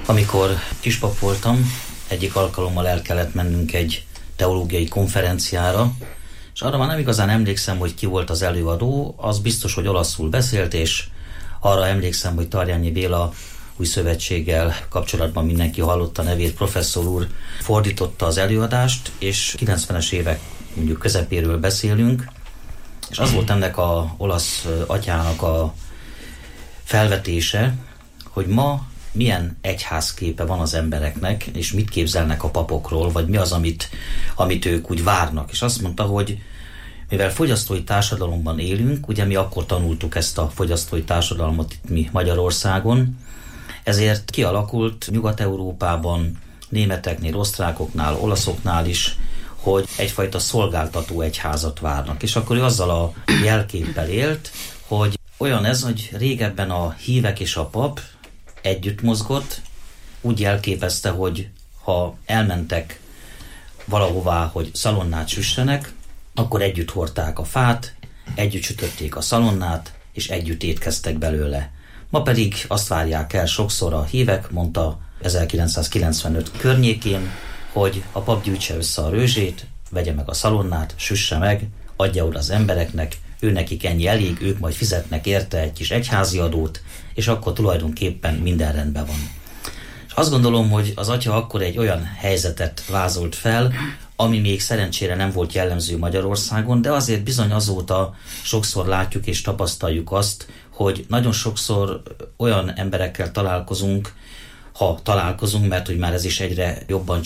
Amikor kispap voltam, egyik alkalommal el kellett mennünk egy teológiai konferenciára, és arra már nem igazán emlékszem, hogy ki volt az előadó, az biztos, hogy olaszul beszélt, és arra emlékszem, hogy Tarjányi Béla Új Szövetséggel kapcsolatban mindenki hallotta nevét, professzor úr fordította az előadást, és 90-es évek mondjuk közepéről beszélünk, és az volt ennek az olasz atyának a felvetése, hogy ma milyen egyházképe van az embereknek, és mit képzelnek a papokról, vagy mi az, amit ők úgy várnak. És azt mondta, hogy mivel fogyasztói társadalomban élünk, ugye mi akkor tanultuk ezt a fogyasztói társadalmat itt mi Magyarországon, ezért kialakult Nyugat-Európában, németeknél, osztrákoknál, olaszoknál is, hogy egyfajta szolgáltató egyházat várnak. És akkor ő azzal a jelképpel élt, hogy olyan ez, hogy régebben a hívek és a pap együtt mozgott, úgy jelképezte, hogy ha elmentek valahová, hogy szalonnát süssenek, akkor együtt hordták a fát, együtt sütötték a szalonnát, és együtt étkeztek belőle. Ma pedig azt várják el sokszor a hívek, mondta 1995 környékén, hogy a pap gyűjtse össze a rőzsét, vegye meg a szalonnát, süsse meg, adja oda az embereknek, őnekik ennyi elég, ők majd fizetnek érte egy kis egyházi adót, és akkor tulajdonképpen minden rendben van. És azt gondolom, hogy az atya akkor egy olyan helyzetet vázolt fel, ami még szerencsére nem volt jellemző Magyarországon, de azért bizony azóta sokszor látjuk és tapasztaljuk azt, hogy nagyon sokszor olyan emberekkel találkozunk, ha találkozunk, mert hogy már ez is egyre jobban